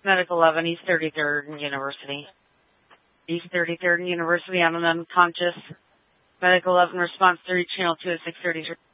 Medical 11, East 33rd and University. East 33rd and University on an unconscious. Medical 11, response 3, channel 2 at 633.